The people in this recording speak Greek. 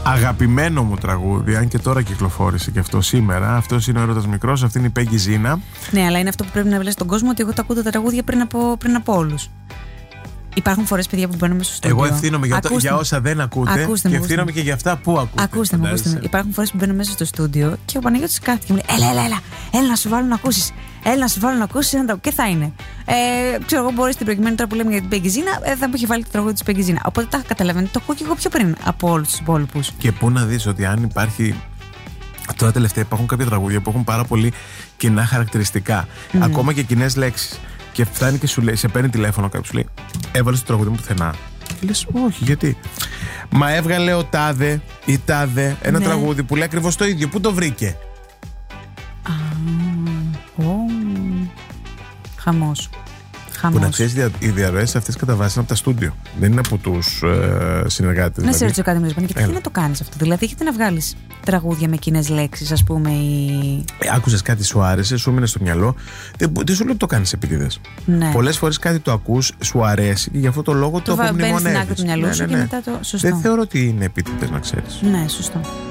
αγαπημένο μου τραγούδι, αν και τώρα κυκλοφόρησε και αυτό σήμερα. Αυτός είναι ο Έρωτας Μικρός, αυτή είναι η Πέγγι Ζίνα. Ναι, αλλά είναι αυτό που πρέπει να βλέπει στον κόσμο, ότι εγώ τα ακούω τα τραγούδια πριν από όλους. Υπάρχουν φορές, παιδιά, που μπαίνω μέσα στο στούντιο. Εγώ ευθύνομαι για όσα δεν ακούτε και ευθύνομαι και για αυτά που ακούτε. Ακούστε με. Υπάρχουν φορές που μπαίνω μέσα στο στούντιο και ο Παναγιώτης κάθεται και μου λέει: Έλα να σου βάλω να ακούσεις. Και θα είναι. Ξέρω εγώ, μπορεί στην προηγουμένη τώρα που λέμε για την Πέγγι Ζίνα, θα μου είχε βάλει το τραγούδι της Πέγγι Ζίνα. Οπότε τα καταλαβαίνετε, το ακούω και εγώ πιο πριν από όλους τους υπόλοιπους. Και πού να δεις ότι αν υπάρχει. Τώρα τελευταία υπάρχουν κάποια τραγούδια που έχουν πάρα πολύ κοινά χαρακτηριστικά. Ακόμα και κοινές λέξεις. Και φτάνει και σου λέει, σε παίρνει τηλέφωνο κάποιος, σου λέει: έβαλες το τραγούδι μου πουθενά. Και λες: όχι, γιατί? Μα έβγαλε ο τάδε ή τάδε ένα τραγούδι που λέει ακριβώς το ίδιο. Πού το βρήκε? Χαμός. Που να ξέρεις, οι διαρροές αυτές κατά βάση είναι από τα στούντιο. Δεν είναι από τους συνεργάτες. Να σε ρωτήσω κάτι, μου και τι να το κάνεις αυτό? Δηλαδή, γιατί να βγάλεις τραγούδια με κοινές λέξεις, ας πούμε. Άκουσες κάτι, σου άρεσε, σου μείνε στο μυαλό. Δεν σου λέω ότι το κάνεις επειδή δες. Ναι. Πολλές φορές κάτι το ακούς, σου αρέσει και γι' αυτό το λόγο το απομνημονεύεις. Μπαίνεις στην άκρη του μυαλού σου και μετά το. Σωστό. Δεν θεωρώ ότι είναι επίτηδες, να ξέρεις. Ναι, σωστό.